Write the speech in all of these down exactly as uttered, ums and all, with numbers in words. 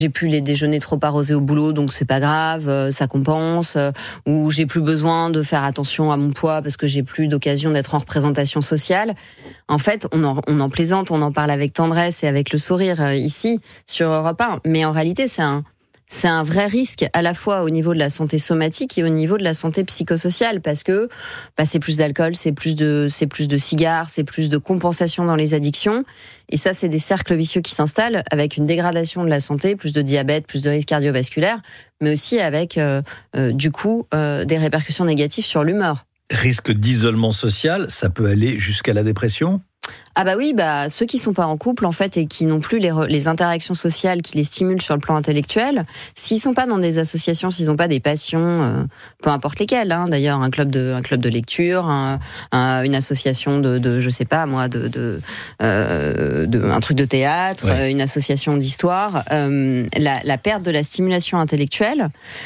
j'ai plus les déjeuners trop arrosés au boulot, donc c'est pas grave, euh, ça compense. Euh, ou j'ai plus besoin de faire attention à mon poids parce que j'ai plus d'occasion d'être en représentation sociale. En fait, on en, on en plaisante, on en parle avec tendresse et avec le sourire euh, ici sur Europe un. Mais en réalité, c'est un c'est un vrai risque à la fois au niveau de la santé somatique et au niveau de la santé psychosociale, parce que bah, c'est plus d'alcool, c'est plus de c'est plus de cigares, c'est plus de compensation dans les addictions, et ça c'est des cercles vicieux qui s'installent avec une dégradation de la santé, plus de diabète, plus de risques cardiovasculaires, mais aussi avec euh, euh, du coup euh, des répercussions négatives sur l'humeur. Risque d'isolement social, ça peut aller jusqu'à la dépression ? Ah bah oui, bah ceux qui sont pas en couple en fait et qui n'ont plus les, re- les interactions sociales qui les stimulent sur le plan intellectuel, s'ils sont pas dans des associations, s'ils ont pas des passions, euh, peu importe lesquelles, hein, d'ailleurs un club de un club de lecture, un, un, une association de, de je sais pas moi de de, euh, de un truc de théâtre, ouais. euh, une association d'histoire, euh, la, la perte de la stimulation intellectuelle.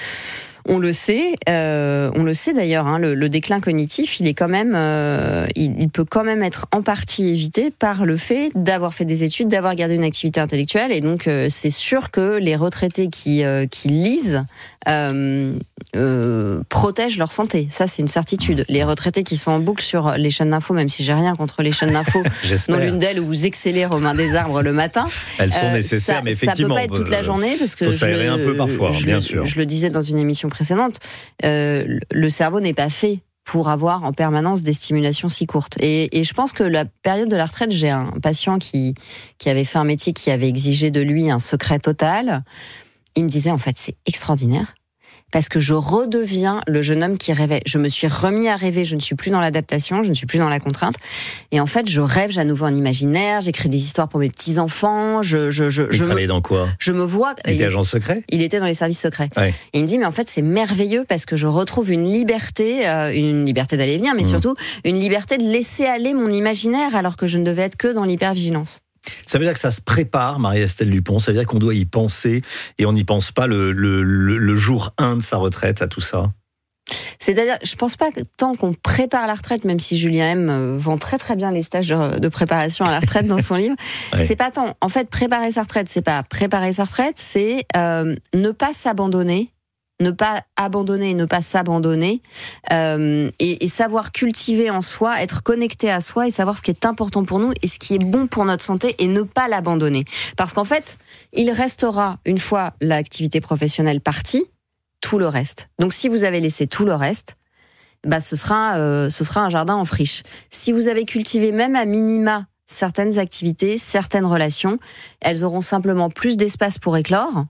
On le sait, euh, on le sait d'ailleurs. Hein, le, le déclin cognitif, il est quand même, euh, il, il peut quand même être en partie évité par le fait d'avoir fait des études, d'avoir gardé une activité intellectuelle. Et donc, euh, c'est sûr que les retraités qui euh, qui lisent euh, euh, protègent leur santé. Ça, c'est une certitude. Les retraités qui sont en boucle sur les chaînes d'infos, même si j'ai rien contre les chaînes d'infos, dont l'une d'elles où vous excellez Romain Desarbres le matin. Elles sont euh, nécessaires, ça, mais effectivement, ça peut pas être toute la journée parce que faut je s'aérer le, un peu parfois, je, bien je, sûr. Je le disais dans une émission précédente, euh, le cerveau n'est pas fait pour avoir en permanence des stimulations si courtes. Et, et je pense que la période de la retraite, j'ai un patient qui, qui avait fait un métier qui avait exigé de lui un secret total. Il me disait, en fait, c'est extraordinaire. Parce que je redeviens le jeune homme qui rêvait. Je me suis remis à rêver, je ne suis plus dans l'adaptation, je ne suis plus dans la contrainte. Et en fait, je rêve à nouveau en imaginaire, j'écris des histoires pour mes petits-enfants. Je, je, je, il je travaillait me, dans quoi ? Je me vois... Il était agent secret ? Il était dans les services secrets. Ouais. Et il me dit, mais en fait, c'est merveilleux parce que je retrouve une liberté, euh, une liberté d'aller et venir, mais mmh. surtout une liberté de laisser aller mon imaginaire alors que je ne devais être que dans l'hypervigilance. Ça veut dire que ça se prépare, Marie-Estelle Dupont, ça veut dire qu'on doit y penser et on n'y pense pas le, le, le, le jour un de sa retraite à tout ça. C'est-à-dire, je pense pas tant qu'on prépare la retraite, même si Julien M vend très très bien les stages de, de préparation à la retraite dans son livre. Ouais. C'est pas tant. En fait, préparer sa retraite, c'est pas préparer sa retraite, c'est euh, ne pas s'abandonner. Ne pas abandonner et ne pas s'abandonner euh, et, et savoir cultiver en soi, être connecté à soi et savoir ce qui est important pour nous et ce qui est bon pour notre santé et ne pas l'abandonner. Parce qu'en fait, il restera, une fois l'activité professionnelle partie, tout le reste. Donc si vous avez laissé tout le reste, bah, ce sera, euh, ce sera un jardin en friche. Si vous avez cultivé même à minima certaines activités, certaines relations, elles auront simplement plus d'espace pour éclore.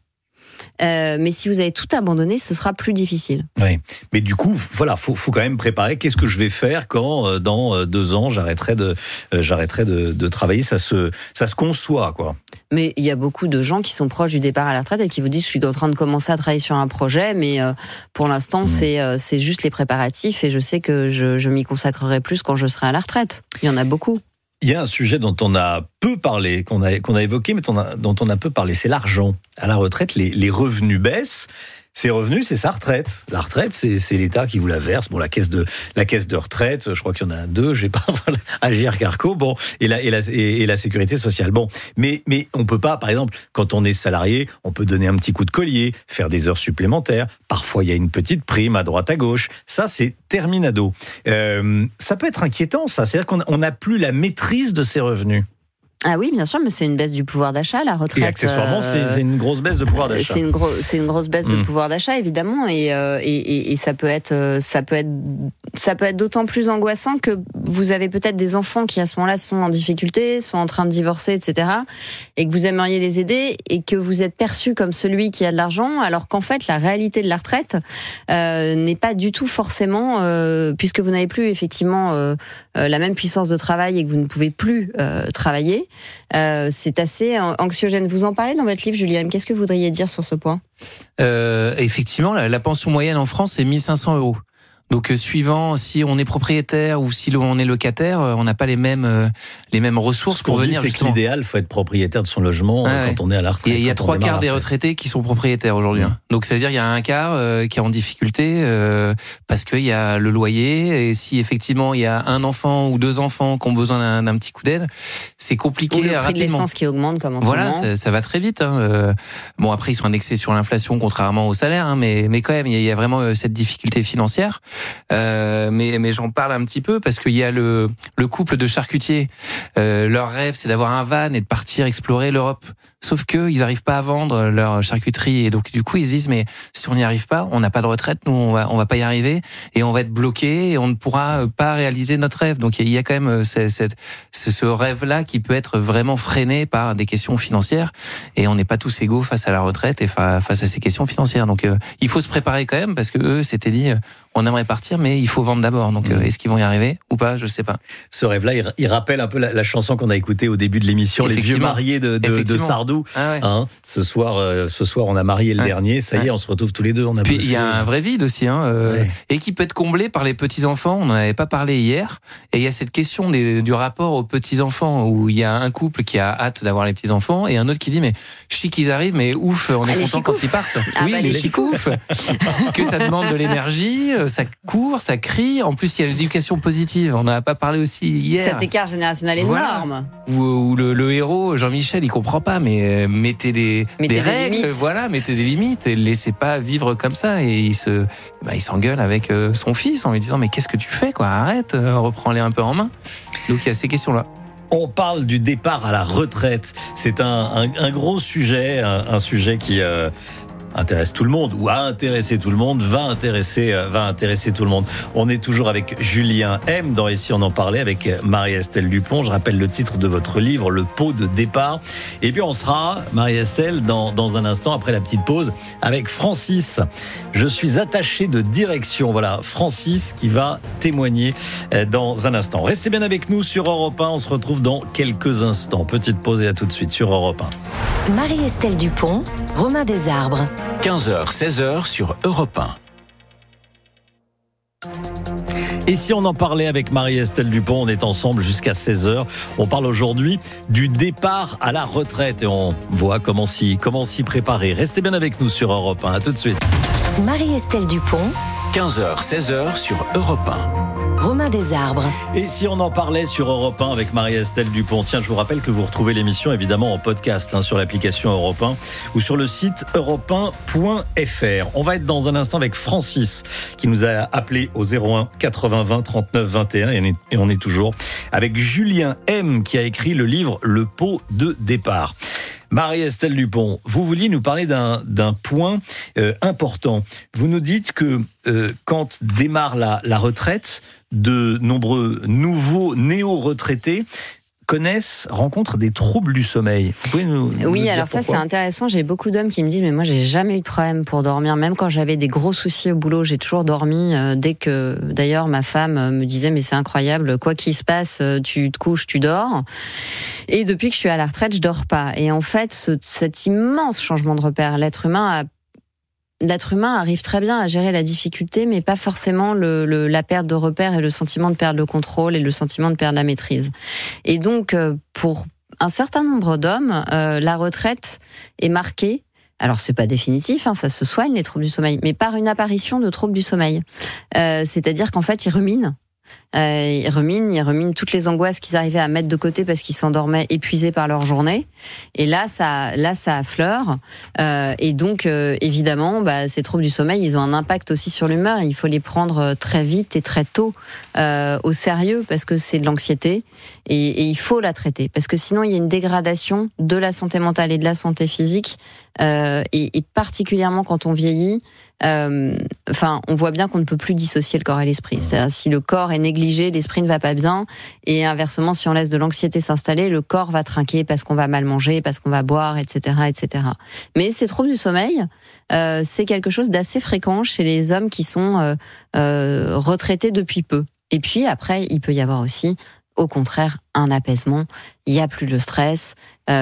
Euh, mais si vous avez tout abandonné, ce sera plus difficile. Oui, mais du coup, voilà, faut, faut quand même préparer. Qu'est-ce que je vais faire quand, euh, dans euh, deux ans, j'arrêterai de, euh, j'arrêterai de, de travailler. Ça se, ça se conçoit, quoi. Mais il y a beaucoup de gens qui sont proches du départ à la retraite et qui vous disent, je suis en train de commencer à travailler sur un projet, mais euh, pour l'instant, mmh. c'est, euh, c'est juste les préparatifs et je sais que je, je m'y consacrerai plus quand je serai à la retraite. Il y en a beaucoup. Il y a un sujet dont on a peu parlé, qu'on a, qu'on a évoqué, mais dont on a, dont on a peu parlé, c'est l'argent. À la retraite, les, les revenus baissent. Ces revenus, c'est sa retraite. La retraite, c'est, c'est l'État qui vous la verse. Bon, la caisse de, la caisse de retraite, je crois qu'il y en a deux, j'ai pas, Agir Carco, bon, et la, et la, et, et la sécurité sociale. Bon, mais, mais on peut pas, par exemple, quand on est salarié, on peut donner un petit coup de collier, faire des heures supplémentaires. Parfois, il y a une petite prime à droite, à gauche. Ça, c'est terminado. Euh, ça peut être inquiétant, ça. C'est-à-dire qu'on on n'a plus la maîtrise de ses revenus. Ah oui, bien sûr, mais c'est une baisse du pouvoir d'achat, la retraite. Et accessoirement, euh, c'est, c'est une grosse baisse de pouvoir d'achat. C'est une, gro- c'est une grosse baisse mmh. de pouvoir d'achat, évidemment, et, euh, et, et, et ça peut être, ça peut être, ça peut être d'autant plus angoissant que vous avez peut-être des enfants qui à ce moment-là sont en difficulté, sont en train de divorcer, et cetera, et que vous aimeriez les aider, et que vous êtes perçu comme celui qui a de l'argent, alors qu'en fait, la réalité de la retraite euh, n'est pas du tout forcément, euh, puisque vous n'avez plus effectivement euh, euh, la même puissance de travail et que vous ne pouvez plus euh, travailler. Euh, c'est assez anxiogène. Vous en parlez dans votre livre, Julien. Qu'est-ce que vous voudriez dire sur ce point ? euh, Effectivement, la, la pension moyenne en France, c'est mille cinq cents euros. Donc euh, suivant si on est propriétaire ou si on est locataire, euh, on n'a pas les mêmes euh, les mêmes ressources Ce qu'on pour dit, venir. c'est justement. que l'idéal, faut être propriétaire de son logement Ah euh, ouais. quand on est à la retraite. Il y a, il y a quand on trois démarre quarts des la retraite. retraités qui sont propriétaires aujourd'hui. Mmh. Hein. Donc ça veut dire qu'il y a un quart euh, qui est en difficulté euh, parce qu'il y a le loyer et si effectivement il y a un enfant ou deux enfants qui ont besoin d'un, d'un petit coup d'aide, c'est compliqué Ou le prix rapidement. de l'essence qui augmente comme en ce Voilà, moment. ça, ça va très vite. Hein. Euh, bon, après, ils sont indexés sur l'inflation, contrairement au salaire, hein, mais, mais quand même, il y, a, il y a vraiment euh, cette difficulté financière. Euh, mais, mais j'en parle un petit peu parce qu'il y a le, le couple de charcutiers. Euh, leur rêve, c'est d'avoir un van et de partir explorer l'Europe. Sauf que ils n'arrivent pas à vendre leur charcuterie et donc du coup ils se disent mais si on n'y arrive pas, on n'a pas de retraite, nous on va on va pas y arriver et on va être bloqué et on ne pourra pas réaliser notre rêve. Donc il y a quand même ce, ce, ce rêve-là qui peut être vraiment freiné par des questions financières et on n'est pas tous égaux face à la retraite et fa- face à ces questions financières. Donc euh, il faut se préparer quand même parce que eux s'étaient dit euh, on aimerait partir mais il faut vendre d'abord. Donc euh, est-ce qu'ils vont y arriver ou pas, je sais pas. Ce rêve-là, il, il rappelle un peu la, la chanson qu'on a écoutée au début de l'émission, Les Vieux Mariés de, de, de Sardou. Ah ouais. Hein, ce soir, euh, ce soir, on a marié le ouais. dernier. Ça y est, ouais. on se retrouve tous les deux. On a Puis bossé. il y a un vrai vide aussi, hein, euh, ouais. et qui peut être comblé par les petits enfants. On n'en avait pas parlé hier. Et il y a cette question des, du rapport aux petits enfants où il y a un couple qui a hâte d'avoir les petits enfants et un autre qui dit mais chic qu'ils arrivent, mais ouf, on est ah, content quand ils partent. Ah, oui, bah, les les chicoufs. Parce que ça demande de l'énergie, ça court, ça crie. En plus, il y a l'éducation positive. On n'en a pas parlé aussi hier. Cet écart générationnel énorme. Où, où le, le héros Jean-Michel, il comprend pas, mais euh, mettez des, mettez des des règles, limites. voilà, mettez des limites et laissez pas vivre comme ça. Et il se, bah, il s'engueule avec euh, son fils en lui disant mais qu'est-ce que tu fais quoi, arrête, euh, reprends-les un peu en main. Donc il y a ces questions-là. On parle du départ à la retraite. C'est un, un, un gros sujet, un, un sujet qui euh, intéresse tout le monde, ou a intéressé tout le monde, va intéresser, euh, va intéresser tout le monde. On est toujours avec Julien M. Dans Ici on en parlait avec Marie-Estelle Dupont. Je rappelle le titre de votre livre, Le pot de départ. Et puis on sera, Marie-Estelle, dans, dans un instant, après la petite pause, avec Francis. Je suis attaché de direction. Voilà, Francis qui va témoigner dans un instant. Restez bien avec nous sur Europe un. On se retrouve dans quelques instants. Petite pause et à tout de suite sur Europe un. Marie-Estelle Dupont, Romain Desarbres. quinze heures, seize heures sur Europe un. Et si on en parlait avec Marie-Estelle Dupont, on est ensemble jusqu'à seize heures. On parle aujourd'hui du départ à la retraite et on voit comment s'y, comment s'y préparer. Restez bien avec nous sur Europe un. À tout de suite. Marie-Estelle Dupont, quinze heures, seize heures sur Europe un. Romain Desarbres. Et si on en parlait sur Europe un avec Marie-Estelle Dupont, tiens, je vous rappelle que vous retrouvez l'émission évidemment en podcast hein, sur l'application Europe un ou sur le site europe un point f r. On va être dans un instant avec Francis qui nous a appelé au zéro un quatre-vingts vingt trente-neuf vingt et un et on est toujours avec Julien M qui a écrit le livre Le pot de départ. Marie-Estelle Dupont, vous vouliez nous parler d'un, d'un point euh, important. Vous nous dites que euh, quand démarre la, la retraite, de nombreux nouveaux néo-retraités connaissent, rencontrent des troubles du sommeil. Vous pouvez nous, nous Oui, dire alors ça pourquoi ? c'est intéressant. J'ai beaucoup d'hommes qui me disent mais moi j'ai jamais eu de problème pour dormir. Même quand j'avais des gros soucis au boulot, j'ai toujours dormi. Euh, dès que, d'ailleurs, ma femme euh, me disait mais c'est incroyable, quoi qu'il se passe, euh, tu te couches, tu dors. Et depuis que je suis à la retraite, je dors pas. Et en fait, ce, cet immense changement de repère, l'être humain a L'être humain arrive très bien à gérer la difficulté, mais pas forcément le, le, la perte de repère et le sentiment de perdre le contrôle et le sentiment de perdre la maîtrise. Et donc, pour un certain nombre d'hommes, euh, la retraite est marquée. Alors, c'est pas définitif, hein, ça se soigne les troubles du sommeil, mais par une apparition de troubles du sommeil. Euh, c'est-à-dire qu'en fait, ils ruminent. Euh, ils ruminent, ils ruminent toutes les angoisses qu'ils arrivaient à mettre de côté parce qu'ils s'endormaient épuisés par leur journée. Et là, ça, là, ça affleure. Euh, et donc, euh, évidemment, bah, ces troubles du sommeil, ils ont un impact aussi sur l'humeur. Il faut les prendre très vite et très tôt euh, au sérieux parce que c'est de l'anxiété et, et il faut la traiter parce que sinon, il y a une dégradation de la santé mentale et de la santé physique. Euh, et, et particulièrement quand on vieillit, euh, enfin, on voit bien qu'on ne peut plus dissocier le corps et l'esprit. C'est-à-dire, si le corps est négligé, l'esprit ne va pas bien, et inversement, si on laisse de l'anxiété s'installer, le corps va trinquer parce qu'on va mal manger, parce qu'on va boire, et cetera, et cetera. Mais ces troubles du sommeil, euh, c'est quelque chose d'assez fréquent chez les hommes qui sont euh, euh, retraités depuis peu. Et puis après, il peut y avoir aussi, au contraire, un apaisement. Il n'y a plus de stress.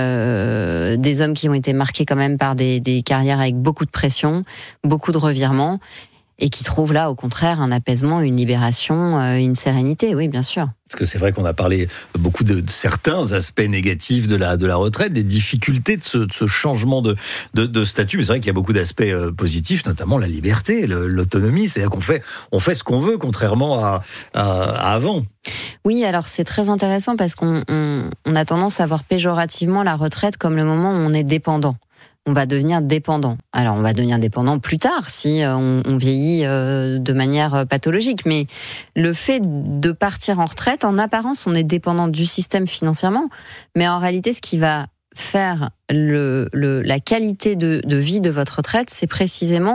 Euh, des hommes qui ont été marqués quand même par des, des carrières avec beaucoup de pression, beaucoup de revirements. et qui trouvent là, au contraire, un apaisement, une libération, euh, une sérénité, oui, bien sûr. Parce que c'est vrai qu'on a parlé beaucoup de, de certains aspects négatifs de la, de la retraite, des difficultés de ce, de ce changement de, de, de statut. Mais c'est vrai qu'il y a beaucoup d'aspects euh, positifs, notamment la liberté, le, l'autonomie. C'est-à-dire qu'on fait, on fait ce qu'on veut, contrairement à, à, à avant. Oui, alors c'est très intéressant parce qu'on on, on a tendance à voir péjorativement la retraite comme le moment où on est dépendant. On va devenir dépendant. Alors, on va devenir dépendant plus tard si on, on vieillit euh, de manière pathologique. Mais le fait de partir en retraite, en apparence, on est dépendant du système financièrement. Mais en réalité, ce qui va faire le, le, la qualité de, de vie de votre retraite, c'est précisément